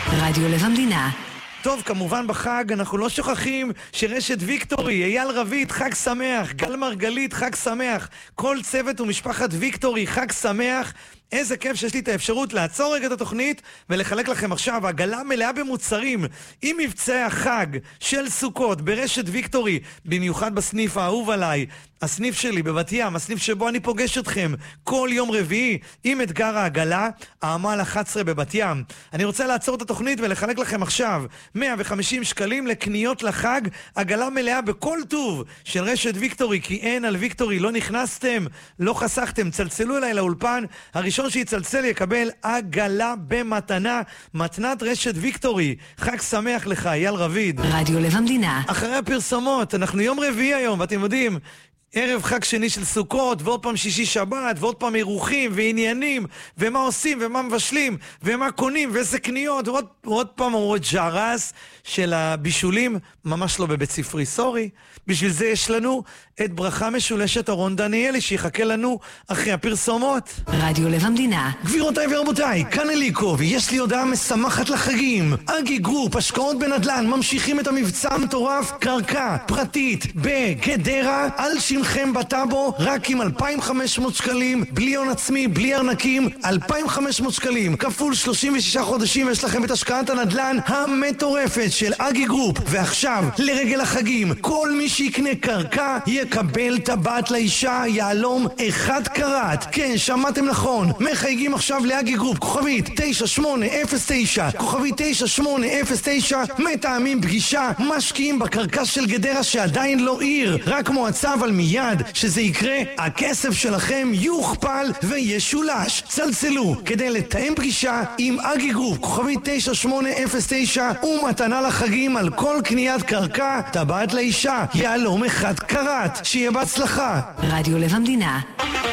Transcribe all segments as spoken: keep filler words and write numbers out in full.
רדיו לב המדינה. טוב, כמובן בחג אנחנו לא שוכחים שרשת ויקטורי, אייל רביד, חג שמח, גל מרגלית, חג שמח, כל צוות ומשפחת ויקטורי, חג שמח. איזה כיף שיש לי את האפשרות לעצור רגע את התוכנית ולחלק לכם עכשיו עגלה מלאה במוצרים עם מבצעי החג של סוכות ברשת ויקטורי, במיוחד בסניף האהוב עליי, הסניף שלי בבת ים, הסניף שבו אני פוגש אתכם כל יום רביעי עם אתגר העגלה, העמל אחת עשרה בבת ים. אני רוצה לעצור את התוכנית ולחלק לכם עכשיו מאה וחמישים שקלים לקניות לחג, עגלה מלאה בכל טוב של רשת ויקטורי, כי אין על ויקטורי, לא נכנסתם, לא חסכתם, צלצלו אליי לאולפן, הראשון שיצלצל יקבל עגלה במתנה, מתנת רשת ויקטורי. חג שמח לך, אייל רביד. רדיו לב המדינה. אחרי הפרסומות, אנחנו יום רביעי היום, ואתם יודעים, ערב חג שני של סוכות, ועוד פעם שישי שבת, ועוד פעם אירוחים ועניינים, ומה עושים ומה מבשלים, ומה קונים ואיזה קניות, ועוד, ועוד פעם אומרות ג'רס של הבישולים, ממש לא בבית ספרי, סורי. בשביל זה יש לנו את ברכה משולשת אורון דניאלי, שיחכה לנו אחרי הפרסומות. רדיו לב המדינה. גבירותיי ורבותיי, כאן אליקו, ויש לי הודעה משמחת לחגים. אגי גרופ, השקעות בנדל"ן, ממשיכים את המבצע המטורף, קרקע פרטית בגדרה, על שמכם בטאבו, רק עם אלפיים וחמש מאות שקלים, בלי הון עצמי, בלי ארנקים, אלפיים וחמש מאות שקלים, כפול שלושים ושישה חודשים, יש לכם את השקעת הנדל"ן המטורפת של אגי גרופ. ועכשיו, לרגל החגים, כל מי שיקנה קרקע יקבל טבעת לאישה יעלום אחד קראט. כן, שמעתם נכון, מחייגים עכשיו לאגי גרופ, כוכבית תשע שמונה אפס תשע, כוכבית תשע שמונה אפס תשע, מתאמים פגישה, משקיעים בקרקע של גדרה שעדיין לא עיר, רק מועצה, אבל מיד שזה יקרה, הכסף שלכם יוכפל וישולש. צלצלו כדי לתאם פגישה עם אגי גרופ, כוכבית תשע שמונה אפס תשע, ומתנה לחגים על כל קניית קרקע, טבעת לאישה יעלום אחד קראט. שיהיה בהצלחה. רדיו לב המדינה.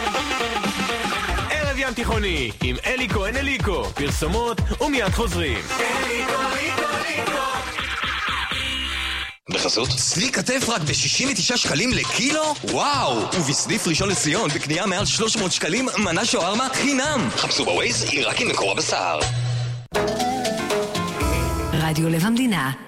ערב ים תיכוני עם אלי כהן אליקו, פרסומות ומיד חוזרים. אליקו, אליקו, אליקו. בחסות? צלי כתף רק ב-שישים ותשעה שקלים לקילו? וואו! ובסניף ראשון לציון בקנייה מעל שלוש מאות שקלים מנה שווארמה חינם. חפשו בווייז, היא רק עם מקור הבשר. רדיו לב המדינה.